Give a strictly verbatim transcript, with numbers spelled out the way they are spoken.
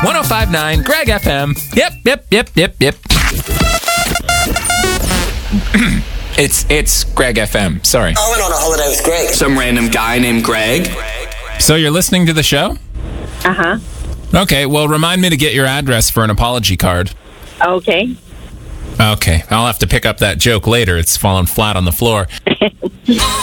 one oh five point nine Greg F M. Yep, yep, yep, yep, yep. it's it's Greg F M. Sorry. I went on a holiday with Greg. Some random guy named Greg. So you're listening to the show? Uh-huh. Okay, well, remind me to get your address for an apology card. Okay. Okay, I'll have to pick up that joke later. It's fallen flat on the floor.